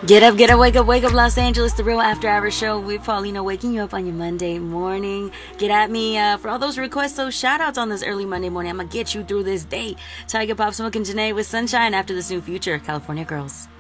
Wake up, Los Angeles, the Real After Hours show with Paulina, waking you up on your Monday morning. Get at me for all those requests, those shout outs on this early Monday morning. I'm going to get you through this day. Tiger Pop, Smoke, and Janae with Sunshine after this new Future, California Girls.